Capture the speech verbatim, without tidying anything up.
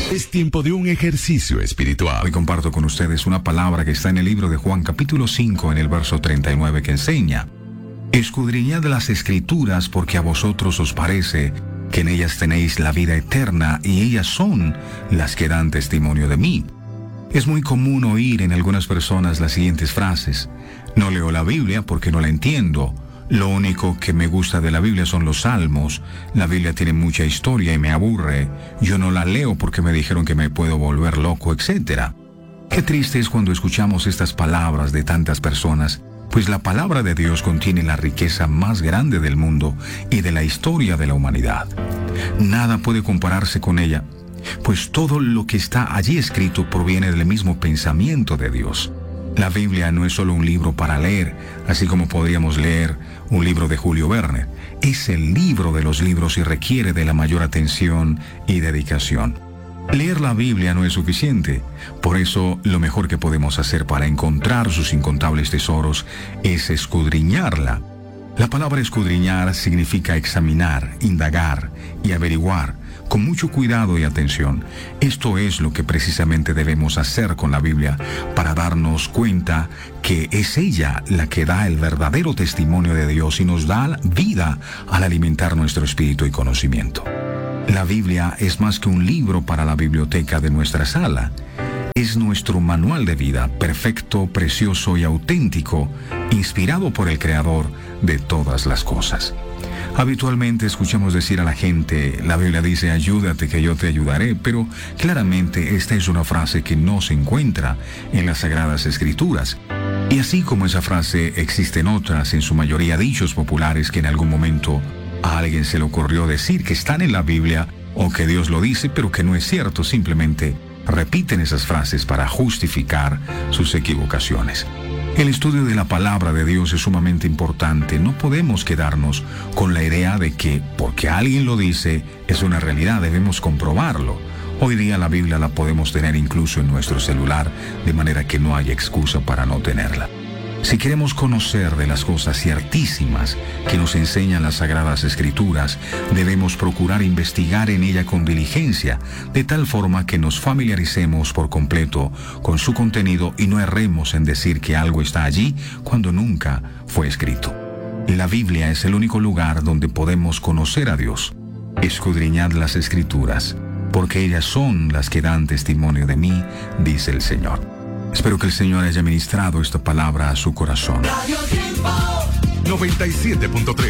Es tiempo de un ejercicio espiritual. Hoy comparto con ustedes una palabra que está en el libro de Juan capítulo cinco en el verso treinta y nueve que enseña: escudriñad las escrituras porque a vosotros os parece que en ellas tenéis la vida eterna y ellas son las que dan testimonio de mí. Es muy común oír en algunas personas las siguientes frases: no leo la Biblia porque no la entiendo. Lo único que me gusta de la Biblia son los salmos. La Biblia tiene mucha historia y me aburre. Yo no la leo porque me dijeron que me puedo volver loco, etcétera. Qué triste es cuando escuchamos estas palabras de tantas personas, pues la palabra de Dios contiene la riqueza más grande del mundo y de la historia de la humanidad. Nada puede compararse con ella, pues todo lo que está allí escrito proviene del mismo pensamiento de Dios. La Biblia no es solo un libro para leer, así como podríamos leer un libro de Julio Verne. Es el libro de los libros y requiere de la mayor atención y dedicación. Leer la Biblia no es suficiente, por eso lo mejor que podemos hacer para encontrar sus incontables tesoros es escudriñarla. La palabra escudriñar significa examinar, indagar y averiguar con mucho cuidado y atención. Esto es lo que precisamente debemos hacer con la Biblia para darnos cuenta que es ella la que da el verdadero testimonio de Dios y nos da vida al alimentar nuestro espíritu y conocimiento. La Biblia es más que un libro para la biblioteca de nuestra sala. Es nuestro manual de vida, perfecto, precioso y auténtico, inspirado por el Creador de todas las cosas. Habitualmente escuchamos decir a la gente: la Biblia dice ayúdate que yo te ayudaré, pero claramente esta es una frase que no se encuentra en las Sagradas Escrituras. Y así como esa frase, existen otras, en su mayoría dichos populares que en algún momento a alguien se le ocurrió decir que están en la Biblia o que Dios lo dice, pero que no es cierto, simplemente repiten esas frases para justificar sus equivocaciones. El estudio de la palabra de Dios es sumamente importante. No podemos quedarnos con la idea de que porque alguien lo dice es una realidad, debemos comprobarlo. Hoy día la Biblia la podemos tener incluso en nuestro celular, de manera que no hay excusa para no tenerla. Si queremos conocer de las cosas ciertísimas que nos enseñan las Sagradas Escrituras, debemos procurar investigar en ella con diligencia, de tal forma que nos familiaricemos por completo con su contenido y no erremos en decir que algo está allí cuando nunca fue escrito. La Biblia es el único lugar donde podemos conocer a Dios. Escudriñad las Escrituras, porque ellas son las que dan testimonio de mí, dice el Señor. Espero que el Señor haya ministrado esta palabra a su corazón. noventa y siete punto tres